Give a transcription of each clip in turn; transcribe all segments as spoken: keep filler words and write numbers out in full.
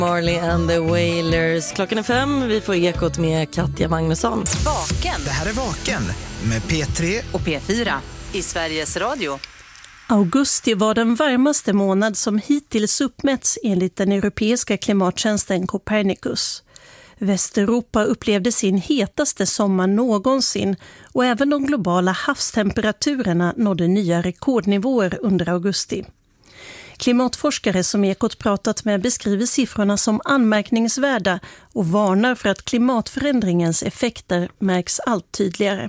Marley and the Wailers. Klockan är fem, vi får ekot med Katja Magnusson. Vaken. Det här är Vaken med P tre och P fyra i Sveriges Radio. Augusti var den varmaste månad som hittills uppmätts enligt den europeiska klimattjänsten Copernicus. Västeuropa upplevde sin hetaste sommar någonsin och även de globala havstemperaturerna nådde nya rekordnivåer under augusti. Klimatforskare som Ekot pratat med beskriver siffrorna som anmärkningsvärda och varnar för att klimatförändringens effekter märks allt tydligare.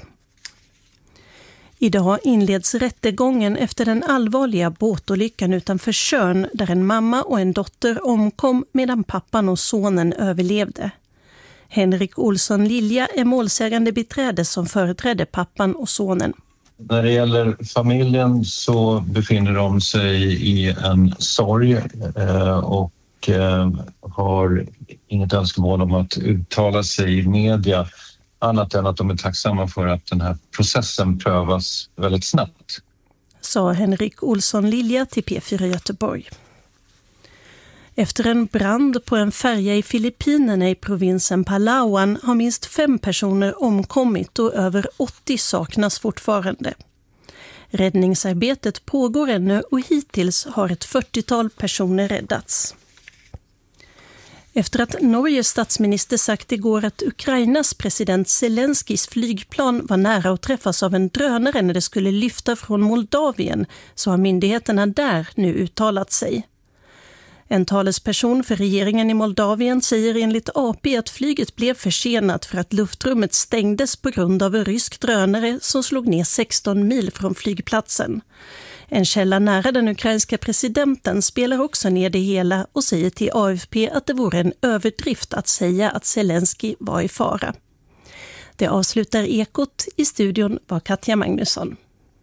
Idag inleds rättegången efter den allvarliga båtolyckan utanför Tjörn där en mamma och en dotter omkom medan pappan och sonen överlevde. Henrik Olsson Lilja är målsägande beträde som företrädde pappan och sonen. När det gäller familjen så befinner de sig i en sorg och har inget önskemål om att uttala sig i media annat än att de är tacksamma för att den här processen prövas väldigt snabbt. Sa Henrik Olsson Lilja till P fyra Göteborg. Efter en brand på en färja i Filippinerna i provinsen Palawan har minst fem personer omkommit och över åttio saknas fortfarande. Räddningsarbetet pågår ännu och hittills har ett fyrtiotal personer räddats. Efter att Norges statsminister sagt igår att Ukrainas president Zelenskis flygplan var nära att träffas av en drönare när det skulle lyfta från Moldavien så har myndigheterna där nu uttalat sig. En talesperson för regeringen i Moldavien säger enligt A P att flyget blev försenat för att luftrummet stängdes på grund av en rysk drönare som slog ner sexton mil från flygplatsen. En källa nära den ukrainska presidenten spelar också ner det hela och säger till A F P att det vore en överdrift att säga att Zelensky var i fara. Det avslutar Ekot. I studion var Katja Magnusson.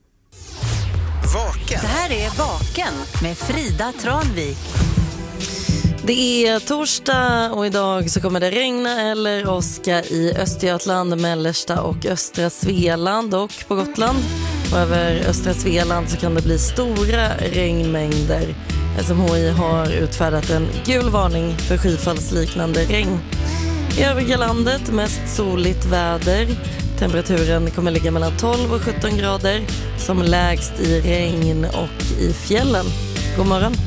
Vaken. Det här är Vaken med Frida Tranvik. Det är torsdag och idag så kommer det regna eller åska i Östergötland, mellersta och östra Svealand och på Gotland. Och över östra Svealand så kan det bli stora regnmängder. S M H I har utfärdat en gul varning för skyfallsliknande regn. I övriga landet mest soligt väder. Temperaturen kommer ligga mellan tolv och sjutton grader som lägst i regn och i fjällen. God morgon.